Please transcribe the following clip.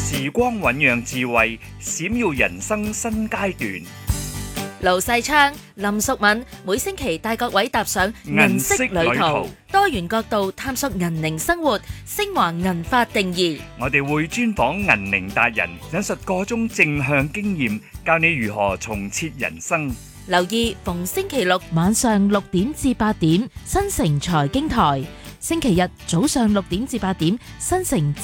時光醞釀智慧，閃耀人生新階段。 盧世昌、林淑敏每星期帶各位踏上銀色旅途，多元角度探索銀齡生活，昇華銀髮定義。 我哋會專訪銀齡達人，引述個中正向經驗，教你如何重設人生。 留意逢星期六晚上6點至8點，新城財經台；星期日早上6點至8點，新城